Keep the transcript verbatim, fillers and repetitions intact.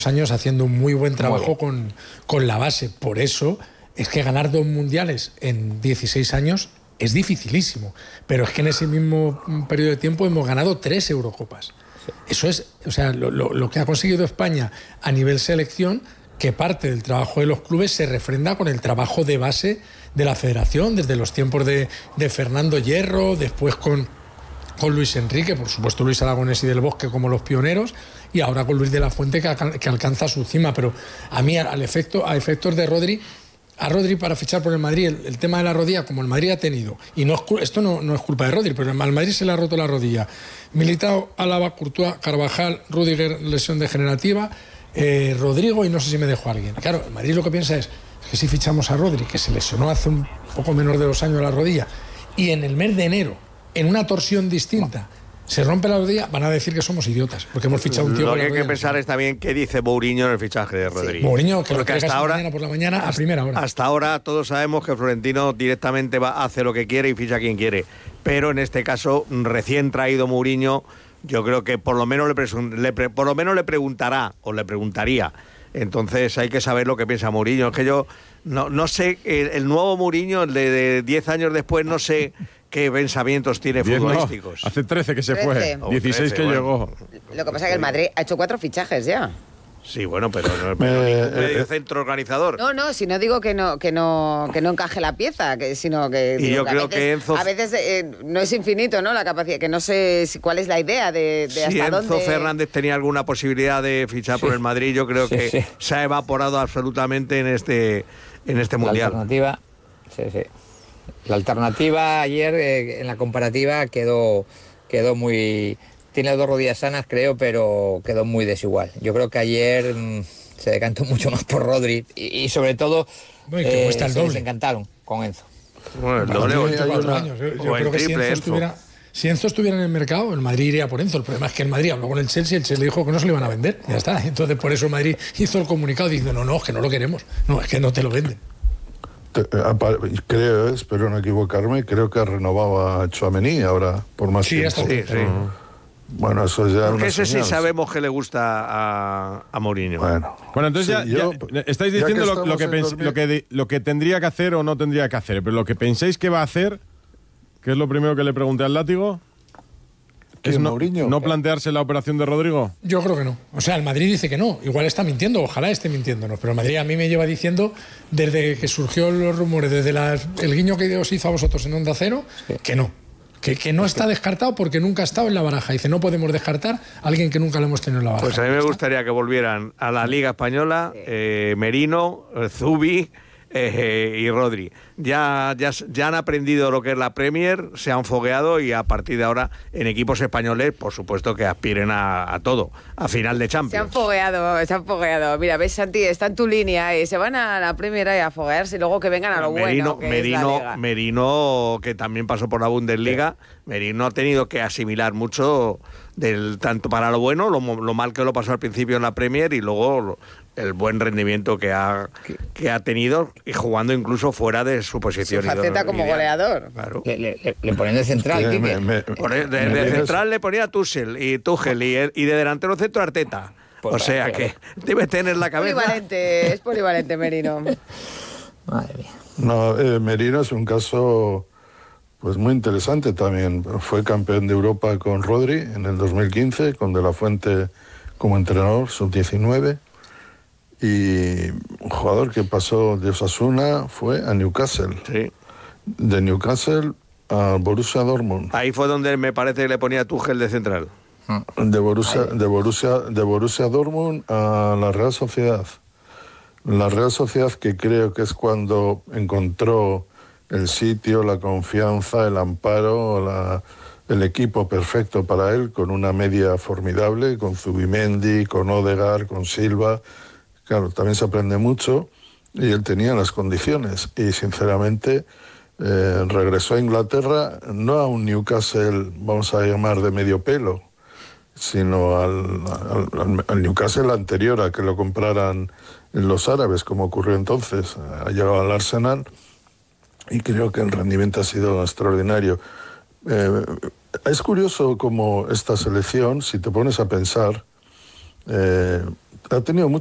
años haciendo un muy buen trabajo con, con la base. Por eso es que ganar dos mundiales en dieciséis años es dificilísimo. Pero es que en ese mismo periodo de tiempo hemos ganado tres Eurocopas. Eso es, o sea, lo, lo, lo que ha conseguido España a nivel selección, que parte del trabajo de los clubes se refrenda con el trabajo de base de la federación, desde los tiempos de, de Fernando Hierro, después con, con Luis Enrique, por supuesto Luis Aragonés y del Bosque como los pioneros, y ahora con Luis de la Fuente que, que alcanza su cima. Pero a mí, al efecto, a efectos de Rodri, a Rodri para fichar por el Madrid, el, el tema de la rodilla, como el Madrid ha tenido, y no es, esto no, no es culpa de Rodri, pero al Madrid se le ha roto la rodilla. Militao, Álava, Courtois, Carvajal, Rüdiger, lesión degenerativa, eh, Rodrigo, y no sé si me dejo a alguien. Claro, el Madrid lo que piensa es que si fichamos a Rodri, que se lesionó hace un poco menos de dos años la rodilla, y en el mes de enero, en una torsión distinta, se rompe la rodilla, van a decir que somos idiotas, porque hemos fichado un tío. Lo que hay que pensar es también qué dice Mourinho en el fichaje de Rodri. Sí. Mourinho, que porque lo hasta ahora, mañana por la mañana a primera hora. Hasta ahora todos sabemos que Florentino directamente va a hacer lo que quiere y ficha a quien quiere. Pero en este caso, recién traído Mourinho, yo creo que por lo menos le, presun- le pre- por lo menos le preguntará o le preguntaría. Entonces hay que saber lo que piensa Mourinho. Es que yo no, no sé, el, el nuevo Mourinho, el de diez años después, no sé qué pensamientos tiene futbolísticos. No, hace trece que se trece. fue, dieciséis que bueno. llegó. Lo que pasa es que el Madrid ha hecho cuatro fichajes ya. Sí, bueno, pero no pero Eh, ningún medio eh, centro organizador. No, no, si no digo que no que no que no encaje la pieza, que sino que Y digo yo que creo a veces, que Enzo- a veces eh, no es infinito, ¿no? La capacidad, que no sé si, cuál es la idea de, de Si hasta Enzo dónde. Fernández tenía alguna posibilidad de fichar Sí. por el Madrid, yo creo Sí, que sí. se ha evaporado absolutamente en este en este La mundial. alternativa, sí, sí. La alternativa ayer eh, en la comparativa quedó, quedó muy... Tiene dos rodillas sanas, creo, pero quedó muy desigual. Yo creo que ayer mmm, se decantó mucho más por Rodri y, y sobre todo Bueno, y que cuesta el se doble. desencantaron con Enzo. Bueno, el Para doble mí o hay el cuatro una- años. Yo, yo o el creo que si triple Enzo, Enzo. estuviera, si Enzo estuviera en el mercado, el Madrid iría por Enzo. El problema es que el Madrid habló con el Chelsea, el Chelsea le dijo que no se lo iban a vender. Ya está. Entonces por eso el Madrid hizo el comunicado diciendo, no, no, es que no lo queremos. No, es que no te lo venden. Te- apa- Creo, eh, espero no equivocarme, creo que renovaba a Tchouaméni ahora por más Sí, tiempo. hasta Sí, sí. Bueno, eso ya es Porque una ese sí señal. sabemos que le gusta a, a Mourinho. Bueno, Bueno, entonces Sí, ya, yo- ya estáis ya que diciendo lo, lo estamos que en pens- dos mil lo, que de- lo que tendría que hacer o no tendría que hacer, pero lo que pensáis que va a hacer, que es lo primero que le pregunté al Látigo, es ¿Quién, no, Mourinho? no plantearse la operación de Rodrigo. Yo creo que no. O sea, el Madrid dice que no. Igual está mintiendo, ojalá esté mintiéndonos. Pero el Madrid a mí me lleva diciendo, desde que surgió los rumores, desde las- el guiño que os hizo a vosotros en Onda Cero, que no. Que, que no está descartado porque nunca ha estado en la baraja. Dice, no podemos descartar a alguien que nunca lo hemos tenido en la baraja. Pues a mí me gustaría que volvieran a la Liga Española eh, Merino, eh, Zubi eh, y Rodri. Ya, ya, ya han aprendido lo que es la Premier, se han fogueado y a partir de ahora en equipos españoles, por supuesto que aspiren a, a todo, a final de Se han Champions. fogueado, se han fogueado. Mira, ves, Santi, está en tu línea y se van a la Primera y a foguearse y luego que vengan a lo Merino, bueno, que es la Merino, Liga. Merino, que también pasó por la Bundesliga, Merino ha tenido que asimilar mucho del tanto para lo bueno, lo, mo- lo mal que lo pasó al principio en la Premier y luego lo- el buen rendimiento que ha, que ha tenido y jugando incluso fuera de su Su posición. faceta como ideal. goleador. Claro. Le, le- le ponen de central, que Quique. me- me- Por- De, de me vienes- central le ponía Tuchel y Tuchel y, y de delantero centro Arteta. Pues O sea vaya, que debe tener la cabeza. Polivalente, es polivalente, Merino. Madre mía. No, eh, Merino es un caso pues muy interesante también. Fue campeón de Europa con Rodri en el dos mil quince, con De la Fuente como entrenador, sub diecinueve. Y un jugador que pasó de Osasuna fue a Newcastle. Sí. De Newcastle a Borussia Dortmund. Ahí fue donde me parece que le ponía Tuchel de central. De Borussia, de Borussia, de Borussia Dortmund a la Real Sociedad. La Real Sociedad, que creo que es cuando encontró el sitio, la confianza, el amparo, la, el equipo perfecto para él, con una media formidable, con Zubimendi, con Odegaard, con Silva. Claro, también se aprende mucho y él tenía las condiciones. Y sinceramente eh, regresó a Inglaterra, no a un Newcastle, vamos a llamar, de medio pelo, sino al, al, al Newcastle anterior a que lo compraran los árabes, como ocurrió entonces. Ha llegado al Arsenal y creo que el rendimiento ha sido extraordinario. Eh, es curioso cómo esta selección, si te pones a pensar, eh, ha tenido